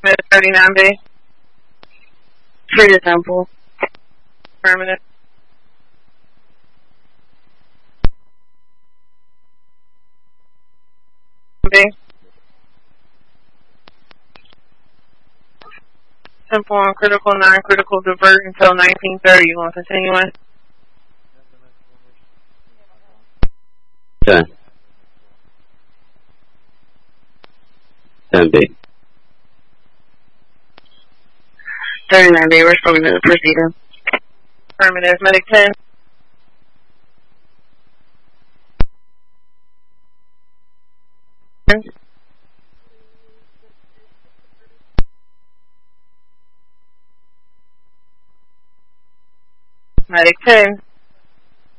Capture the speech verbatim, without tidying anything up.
thirty-nine B. For the temple. Affirmative. B. Simple on critical, non-critical, divert until nineteen thirty. You want to continue on? ten. ten B. thirty-nine B, we're still going to proceed. Affirmative. Medic ten. Medic ten.